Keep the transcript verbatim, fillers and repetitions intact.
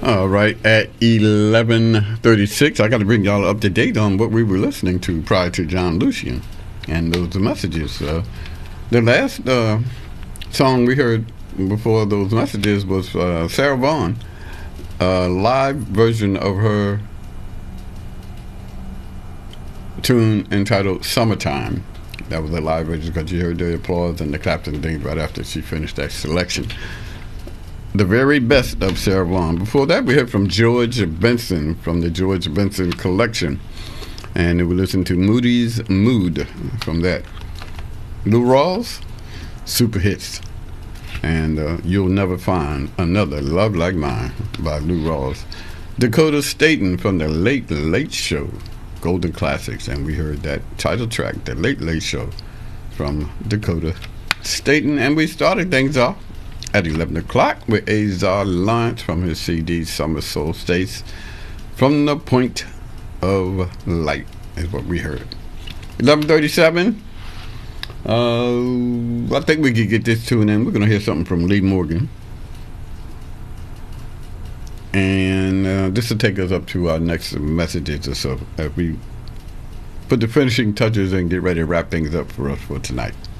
All right, at eleven thirty-six, I got to bring y'all up to date on what we were listening to prior to John Lucian and those messages. Uh, the last uh, song we heard before those messages was uh, Sarah Vaughan, a live version of her tune entitled Summertime. That was a live version because you heard the applause and the claps and things right after she finished that selection. The very best of Sarah Vaughan. Before that, we heard from George Benson from the George Benson collection. And we listened to Moody's Mood from that. Lou Rawls, Super Hits. And uh, You'll Never Find Another Love Like Mine by Lou Rawls. Dakota Staton from the Late Late Show, Golden Classics. And we heard that title track, The Late Late Show, from Dakota Staton. And we started things off at eleven o'clock with Azar Lawrence from his C D Summer Soul States. From the Point of Light is what we heard. eleven thirty-seven. Uh, I think we could get this tune in. We're going to hear something from Lee Morgan. And uh, this will take us up to our next messages or so as we put the finishing touches and get ready to wrap things up for us for tonight.